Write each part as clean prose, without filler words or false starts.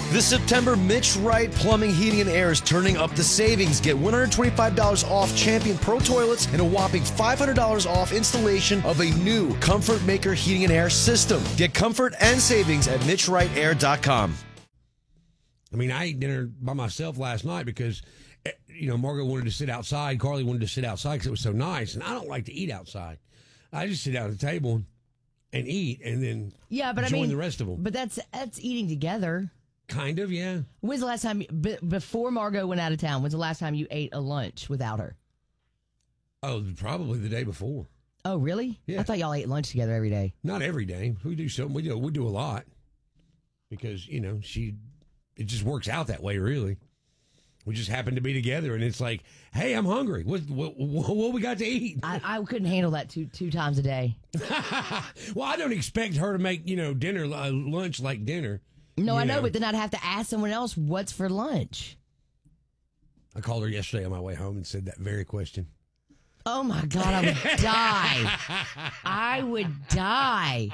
This September, Mitch Wright Plumbing, Heating, and Air is turning up the savings. Get $125 off Champion Pro Toilets and a whopping $500 off installation of a new Comfort Maker Heating and Air system. Get comfort and savings at MitchWrightAir.com. I mean, I ate dinner by myself last night because, Margo wanted to sit outside. Carly wanted to sit outside because it was so nice. And I don't like to eat outside. I just sit down at the table and eat and then join the rest of them. But that's eating together. Kind of, yeah. When's the last time, before Margo went out of town, when's the last time you ate a lunch without her? Oh, probably the day before. Oh, really? Yeah. I thought y'all ate lunch together every day. Not every day. We do something. We do a lot because, it just works out that way, really. We just happen to be together, and it's like, hey, I'm hungry. What we got to eat? I couldn't handle that two times a day. Well, I don't expect her to make, dinner, lunch like dinner. No, I know, but then I'd have to ask someone else, what's for lunch? I called her yesterday on my way home and said that very question. Oh, my God, I would die. I would die.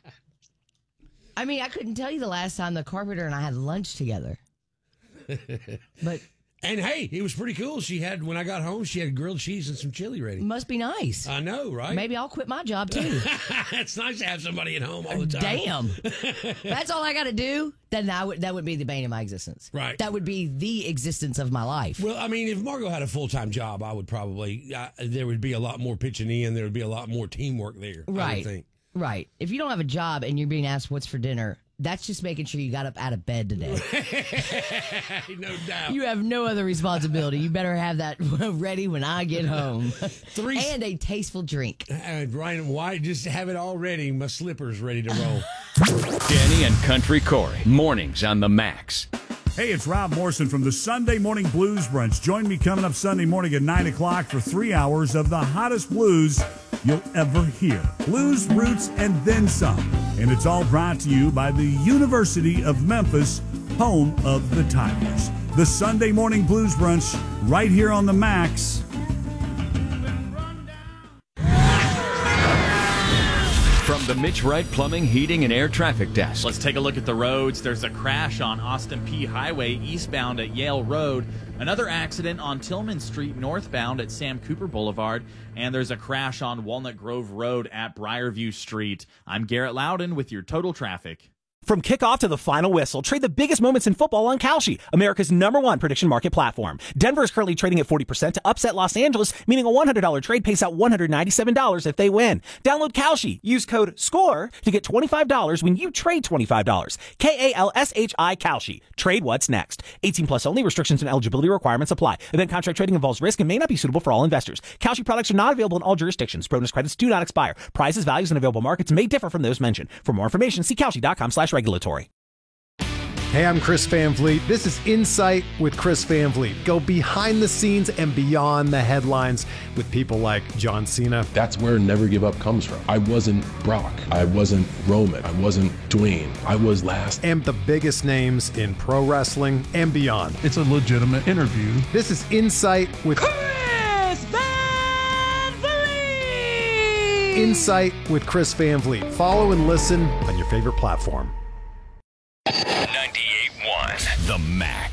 I mean, I couldn't tell you the last time the carpenter and I had lunch together. And hey, it was pretty cool. When I got home, she had grilled cheese and some chili ready. Must be nice. I know, right? Maybe I'll quit my job too. It's nice to have somebody at home all the time. Damn. That's all I got to do? Then that would be the bane of my existence. Right. That would be the existence of my life. Well, I mean, if Margo had a full-time job, I would probably, there would be a lot more pitching in. There would be a lot more teamwork there, right. I would think. Right. If you don't have a job and you're being asked what's for dinner, that's just making sure you got up out of bed today. No doubt. You have no other responsibility. You better have that ready when I get home. And a tasteful drink. Ryan White, just have it all ready. My slippers ready to roll. Danny and Country Corey, mornings on the Max. Hey, it's Rob Morrison from the Sunday Morning Blues Brunch. Join me coming up Sunday morning at 9 o'clock for 3 hours of the hottest blues you'll ever hear. Blues, roots, and then some. And it's all brought to you by the University of Memphis, home of the Tigers. The Sunday Morning Blues Brunch right here on the Max. From the Mitch Wright Plumbing, Heating, and Air Traffic Desk. Let's take a look at the roads. There's a crash on Austin P. Highway eastbound at Yale Road. Another accident on Tillman Street northbound at Sam Cooper Boulevard. And there's a crash on Walnut Grove Road at Briarview Street. I'm Garrett Loudon with your total traffic. From kickoff to the final whistle, trade the biggest moments in football on Kalshi, America's #1 prediction market platform. Denver is currently trading at 40% to upset Los Angeles, meaning a $100 trade pays out $197 if they win. Download Kalshi. Use code SCORE to get $25 when you trade $25. KALSHI Kalshi. Trade what's next. 18 plus only. Restrictions and eligibility requirements apply. Event contract trading involves risk and may not be suitable for all investors. Kalshi products are not available in all jurisdictions. Bonus credits do not expire. Prices, values, and available markets may differ from those mentioned. For more information, see Kalshi.com/regulatory. Hey, I'm Chris Van Vliet. This is Insight with Chris Van Vliet. Go behind the scenes and beyond the headlines with people like John Cena. That's where Never Give Up comes from. I wasn't Brock. I wasn't Roman. I wasn't Dwayne. I was last. And the biggest names in pro wrestling and beyond. It's a legitimate interview. This is Insight with Chris Van Vliet. Insight with Chris Van Vliet. Follow and listen on your favorite platform. 98.1 The Max.